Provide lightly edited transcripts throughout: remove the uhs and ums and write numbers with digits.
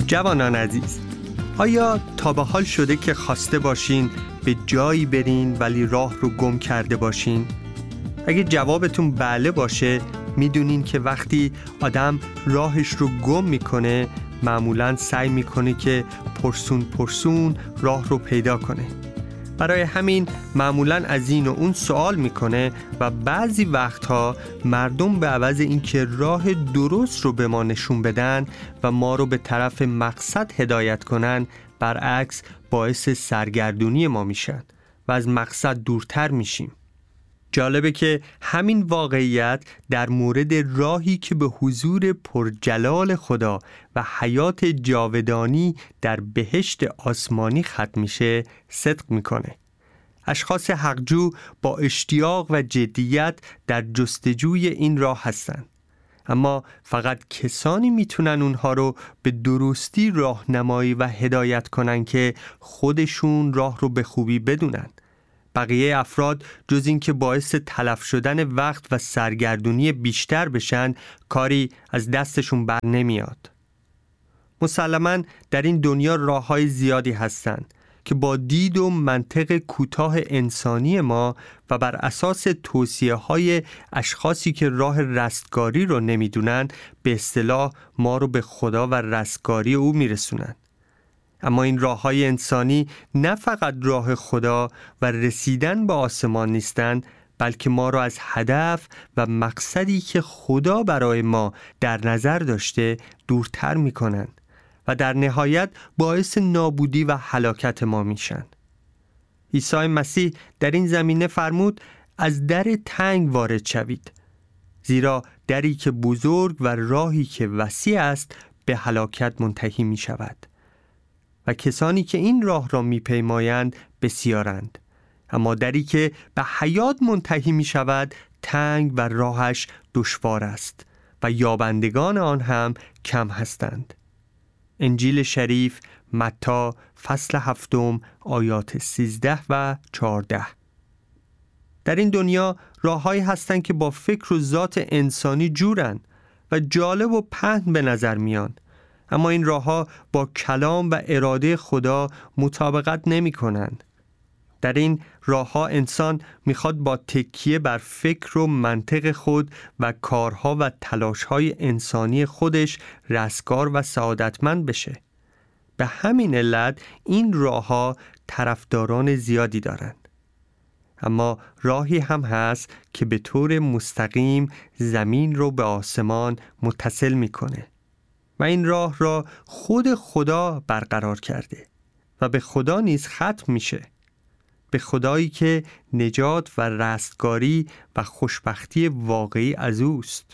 جوانان عزیز، آیا تا به حال شده که خواسته باشین به جایی برین ولی راه رو گم کرده باشین؟ اگه جوابتون بله باشه، میدونین که وقتی آدم راهش رو گم میکنه معمولاً سعی میکنه که پرسون راه رو پیدا کنه. برای همین معمولاً از این و اون سوال میکنه و بعضی وقتها مردم به عوض اینکه راه درست رو به ما نشون بدن و ما رو به طرف مقصد هدایت کنن، برعکس باعث سرگردونی ما میشن و از مقصد دورتر میشیم. جالبه که همین واقعیت در مورد راهی که به حضور پرجلال خدا و حیات جاودانی در بهشت آسمانی ختم میشه صدق میکنه. اشخاص حقجو با اشتیاق و جدیت در جستجوی این راه هستن، اما فقط کسانی میتونن اونها رو به درستی راهنمایی و هدایت کنن که خودشون راه رو به خوبی بدونن. بقیه افراد جز این که باعث تلف شدن وقت و سرگردونی بیشتر بشن، کاری از دستشون بر نمیاد. مسلماً در این دنیا راه‌های زیادی هستن که با دید و منطق کوتاه انسانی ما و بر اساس توصیه‌های اشخاصی که راه رستگاری رو نمیدونن، به اصطلاح ما رو به خدا و رستگاری او میرسونن. اما این راه‌های انسانی نه فقط راه خدا و رسیدن به آسمان نیستند، بلکه ما را از هدف و مقصدی که خدا برای ما در نظر داشته دورتر می‌کنند و در نهایت باعث نابودی و هلاکت ما میشن. عیسی مسیح در این زمینه فرمود از در تنگ وارد شوید، زیرا دری که بزرگ و راهی که وسیع است به هلاکت منتهی می شود و کسانی که این راه را می پیمایند بسیارند، اما دری که به حیات منتهی می شود تنگ و راهش دشوار است و یابندگان آن هم کم هستند. انجیل شریف متی فصل 7 آیات 13 و 14. در این دنیا راه‌هایی هستند که با فکر و ذات انسانی جورن و جالب و پهن به نظر میان، اما این راه‌ها با کلام و اراده خدا مطابقت نمی‌کنند. در این راه‌ها انسان میخواد با تکیه بر فکر و منطق خود و کارها و تلاش‌های انسانی خودش رستگار و سعادتمند بشه. به همین علت این راه‌ها طرفداران زیادی دارند. اما راهی هم هست که به طور مستقیم زمین رو به آسمان متصل میکنه و این راه را خود خدا برقرار کرده و به خدا نیز ختم میشه، به خدایی که نجات و رستگاری و خوشبختی واقعی از اوست.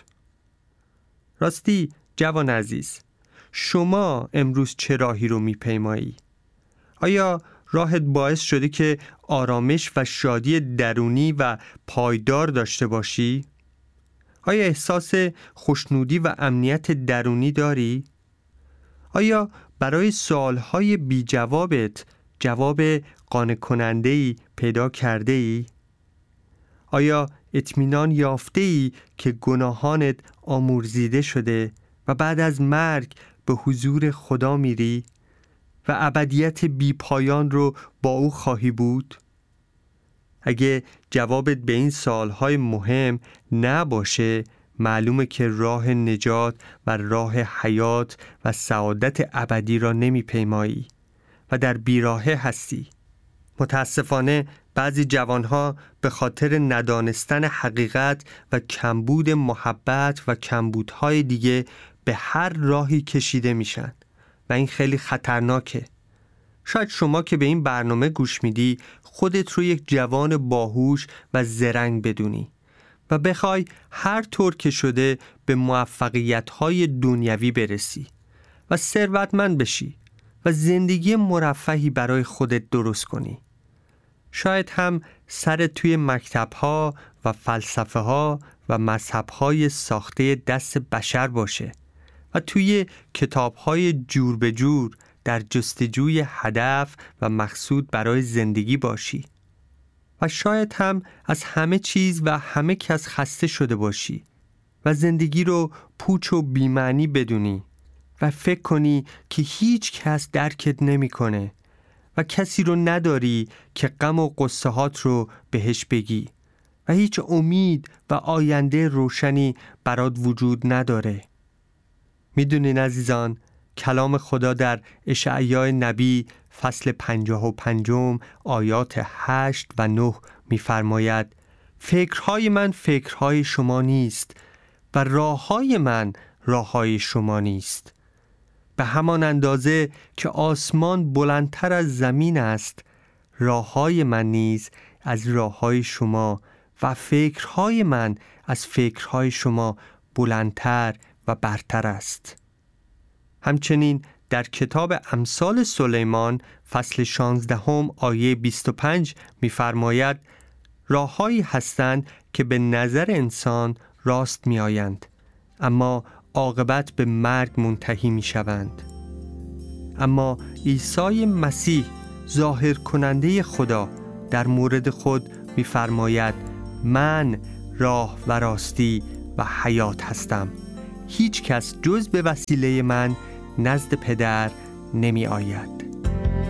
راستی جوان عزیز، شما امروز چه راهی رو میپیمایی؟ آیا راهت باعث شده که آرامش و شادی درونی و پایدار داشته باشی؟ آیا احساس خوشنودی و امنیت درونی داری؟ آیا برای سوالهای بی جوابت جواب قانع کننده‌ای پیدا کرده ای؟ آیا اطمینان یافته ای که گناهانت آمرزیده شده و بعد از مرگ به حضور خدا میری و ابدیت بی پایان رو با او خواهی بود؟ اگه جوابت به این سوالهای مهم نباشه، معلومه که راه نجات و راه حیات و سعادت ابدی را نمی پیمایی و در بیراهه هستی. متاسفانه بعضی جوانها به خاطر ندانستن حقیقت و کمبود محبت و کمبودهای دیگه به هر راهی کشیده میشن و این خیلی خطرناکه. شاید شما که به این برنامه گوش میدی خودت رو یک جوان باهوش و زرنگ بدونی و بخوای هر طور که شده به موفقیت‌های دنیوی برسی و ثروتمند بشی و زندگی مرفهی برای خودت درست کنی. شاید هم سر توی مکتب‌ها و فلسفه‌ها و مذهب‌های ساخته دست بشر باشه و توی کتاب‌های جور به جور در جستجوی هدف و مقصود برای زندگی باشی و شاید هم از همه چیز و همه کس خسته شده باشی و زندگی رو پوچ و بی‌معنی بدونی و فکر کنی که هیچ کس درکت نمیکنه و کسی رو نداری که غم و قصه هات رو بهش بگی و هیچ امید و آینده روشنی برات وجود نداره. میدونین عزیزان، کلام خدا در اشعیا نبی فصل 55 آیات 8 و 9 میفرماید: فکرهای من فکرهای شما نیست و راههای من راههای شما نیست. به همان اندازه که آسمان بلندتر از زمین است، راههای من نیز از راههای شما و فکرهای من از فکرهای شما بلندتر و برتر است. همچنین در کتاب امثال سلیمان فصل 16 آیه 25 می‌فرماید: راههایی هستند که به نظر انسان راست می‌آیند، اما عاقبت به مرگ منتهی می‌شوند. اما عیسی مسیح ظاهر کننده خدا در مورد خود می‌فرماید: من راه و راستی و حیات هستم. هیچ کس جز به وسیله من نزد پدر نمی آید.